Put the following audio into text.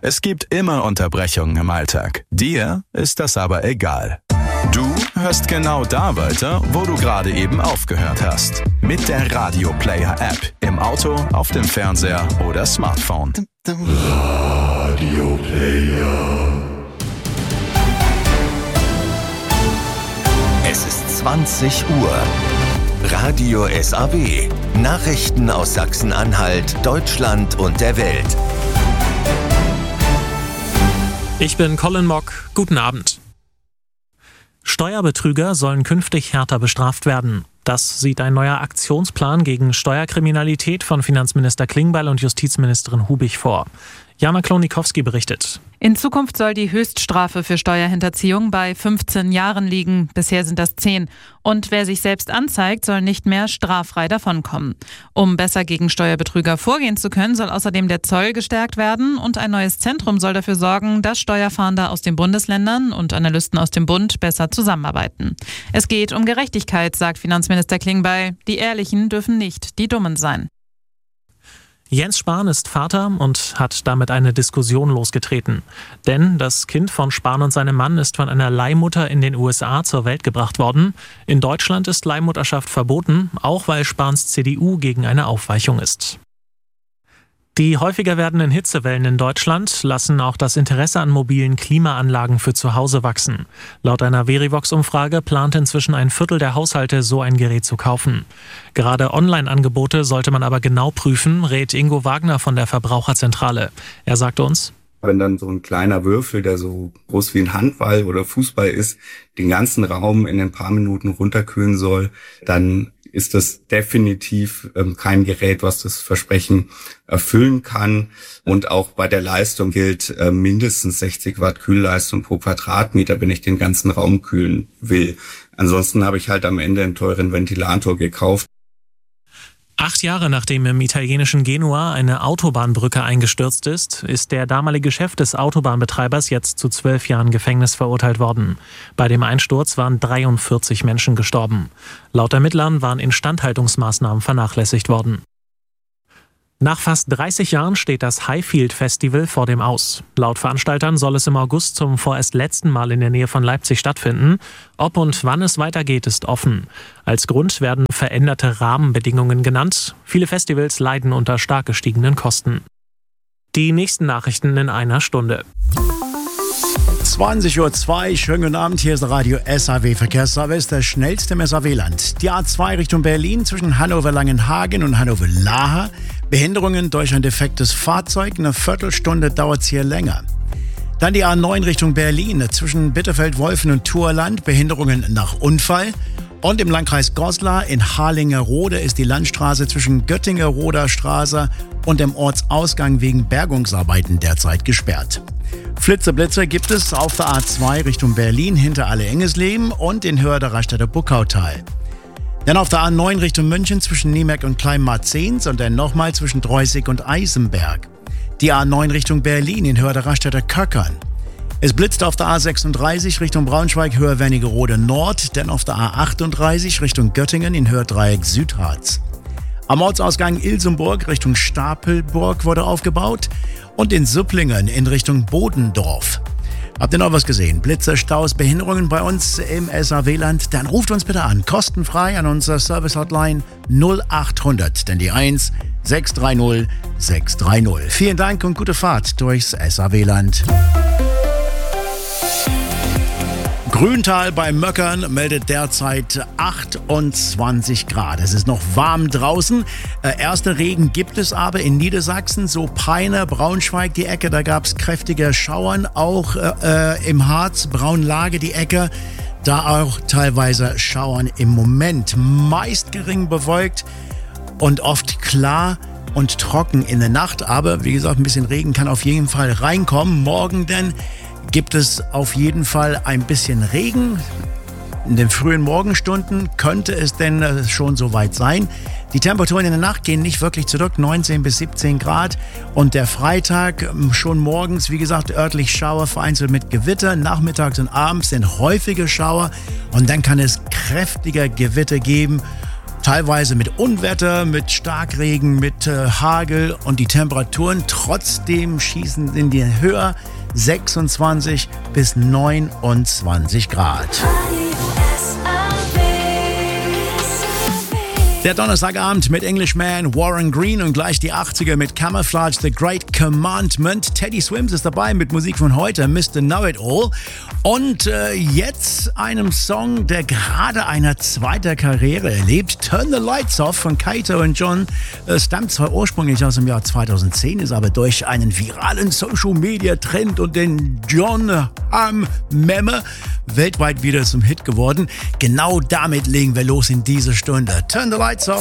Es gibt immer Unterbrechungen im Alltag. Dir ist das aber egal. Du hörst genau da weiter, wo du gerade eben aufgehört hast. Mit der Radio Player App. Im Auto, auf dem Fernseher oder Smartphone. Radio Player. Es ist 20 Uhr. Radio SAW. Nachrichten aus Sachsen-Anhalt, Deutschland und der Welt. Ich bin Colin Mock. Guten Abend. Steuerbetrüger sollen künftig härter bestraft werden. Das sieht ein neuer Aktionsplan gegen Steuerkriminalität von Finanzminister Klingbeil und Justizministerin Hubig vor. Jana Klonikowski berichtet. In Zukunft soll die Höchststrafe für Steuerhinterziehung bei 15 Jahren liegen. Bisher sind das 10. Und wer sich selbst anzeigt, soll nicht mehr straffrei davonkommen. Um besser gegen Steuerbetrüger vorgehen zu können, soll außerdem der Zoll gestärkt werden. Und ein neues Zentrum soll dafür sorgen, dass Steuerfahnder aus den Bundesländern und Analysten aus dem Bund besser zusammenarbeiten. Es geht um Gerechtigkeit, sagt Finanzminister Klingbeil. Die Ehrlichen dürfen nicht die Dummen sein. Jens Spahn ist Vater und hat damit eine Diskussion losgetreten. Denn das Kind von Spahn und seinem Mann ist von einer Leihmutter in den USA zur Welt gebracht worden. In Deutschland ist Leihmutterschaft verboten, auch weil Spahns CDU gegen eine Aufweichung ist. Die häufiger werdenden Hitzewellen in Deutschland lassen auch das Interesse an mobilen Klimaanlagen für zu Hause wachsen. Laut einer Verivox-Umfrage plant inzwischen ein Viertel der Haushalte, so ein Gerät zu kaufen. Gerade Online-Angebote sollte man aber genau prüfen, rät Ingo Wagner von der Verbraucherzentrale. Er sagte uns: Wenn dann so ein kleiner Würfel, der so groß wie ein Handball oder Fußball ist, den ganzen Raum in ein paar Minuten runterkühlen soll, dann ist das definitiv kein Gerät, was das Versprechen erfüllen kann. Und auch bei der Leistung gilt mindestens 60 Watt Kühlleistung pro Quadratmeter, wenn ich den ganzen Raum kühlen will. Ansonsten habe ich halt am Ende einen teuren Ventilator gekauft. 8 Jahre nachdem im italienischen Genua eine Autobahnbrücke eingestürzt ist, ist der damalige Chef des Autobahnbetreibers jetzt zu 12 Jahren Gefängnis verurteilt worden. Bei dem Einsturz waren 43 Menschen gestorben. Laut Ermittlern waren Instandhaltungsmaßnahmen vernachlässigt worden. Nach fast 30 Jahren steht das Highfield Festival vor dem Aus. Laut Veranstaltern soll es im August zum vorerst letzten Mal in der Nähe von Leipzig stattfinden. Ob und wann es weitergeht, ist offen. Als Grund werden veränderte Rahmenbedingungen genannt. Viele Festivals leiden unter stark gestiegenen Kosten. Die nächsten Nachrichten in einer Stunde. 20:02 Uhr, schönen guten Abend, hier ist der Radio SAW Verkehrsservice, der schnellste im SAW-Land. Die A2 Richtung Berlin zwischen Hannover-Langenhagen und Hannover-Laha. Behinderungen durch ein defektes Fahrzeug, eine Viertelstunde dauert es hier länger. Dann die A9 Richtung Berlin zwischen Bitterfeld-Wolfen und Thurland, Behinderungen nach Unfall. Und im Landkreis Goslar in Harlingerode ist die Landstraße zwischen Göttinger-Roder Straße und dem Ortsausgang wegen Bergungsarbeiten derzeit gesperrt. Flitze-Blitze gibt es auf der A2 Richtung Berlin hinter Alle-Engesleben und in Höhe der Raststätter Buckautal. Dann auf der A9 Richtung München zwischen Niemeck und Kleinmarzens und dann nochmal zwischen Dreußig und Eisenberg. Die A9 Richtung Berlin in Höhe der Raststätter Köckern. Es blitzt auf der A36 Richtung Braunschweig, Höhe Wernigerode Nord, dann auf der A38 Richtung Göttingen in Höhe Dreieck Südharz. Am Ortsausgang Ilsenburg Richtung Stapelburg wurde aufgebaut und in Supplingen in Richtung Bodendorf. Habt ihr noch was gesehen? Blitze, Staus, Behinderungen bei uns im SAW-Land? Dann ruft uns bitte an, kostenfrei an unserer Service-Hotline 0800, denn die 1 630 630. Vielen Dank und gute Fahrt durchs SAW-Land. Grüntal bei Möckern meldet derzeit 28 Grad. Es ist noch warm draußen. Erster Regen gibt es aber in Niedersachsen, so Peine, Braunschweig die Ecke, da gab es kräftige Schauern. Auch im Harz, Braunlage die Ecke, da auch teilweise Schauern im Moment. Meist gering bewölkt und oft klar und trocken in der Nacht. Aber wie gesagt, ein bisschen Regen kann auf jeden Fall reinkommen. Morgen denn gibt es auf jeden Fall ein bisschen Regen. In den frühen Morgenstunden könnte es denn schon soweit sein. Die Temperaturen in der Nacht gehen nicht wirklich zurück, 19 bis 17 Grad. Und der Freitag schon morgens, wie gesagt, örtlich Schauer, vereinzelt mit Gewitter. Nachmittags und abends sind häufige Schauer. Und dann kann es kräftiger Gewitter geben. Teilweise mit Unwetter, mit Starkregen, mit Hagel und die Temperaturen trotzdem schießen in die Höhe 26 bis 29 Grad. Der Donnerstagabend mit Englishman, Warren Green und gleich die 80er mit Camouflage, The Great Commandment. Teddy Swims ist dabei mit Musik von heute, Mr. Know-It-All. Und jetzt einem Song, der gerade eine zweite Karriere erlebt. Turn the Lights Off von Kaito und John stammt zwar ursprünglich aus dem Jahr 2010, ist aber durch einen viralen Social-Media-Trend und den John Hamm-Memme weltweit wieder zum Hit geworden. Genau damit legen wir los in dieser Stunde. Turn the Lights Off.